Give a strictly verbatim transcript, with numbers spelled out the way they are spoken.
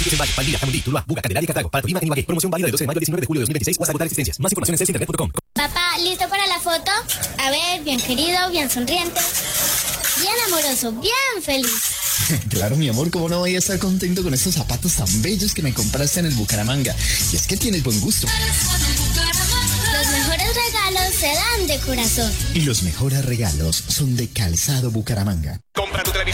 Edificios en Valle, Valdivia, Jamundí, Tuluá, Buga, Candelaria y Cartago. Para Tolima, Ibagué. Promoción válida del doce de mayo al diecinueve de julio de dos mil veintiséis o hasta agotar existencias. Más información en celsa internet punto com. Papá, ¿listo para la foto? A ver, bien querido, bien sonriente, bien amoroso, bien feliz. Claro, mi amor, ¿cómo no voy a estar contento con estos zapatos tan bellos que me compraste en el Bucaramanga? Y es que tienes buen gusto. Los mejores regalos se dan de corazón. Y los mejores regalos son de Calzado Bucaramanga. Compra tu televisor